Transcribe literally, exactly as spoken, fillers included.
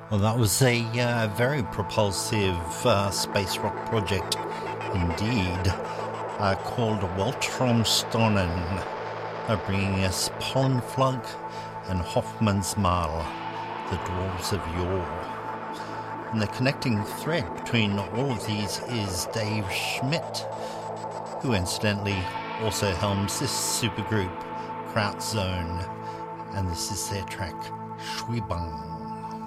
Well, that was a uh, very propulsive uh, space rock project indeed, uh, called Waltromstonen, uh, bringing us Pollenflug and Hoffman's Mal, the Dwarves of Yore. And the connecting thread between all of these is Dave Schmidt, who incidentally also helms this supergroup, Krautzone, and this is their track, Schwibang.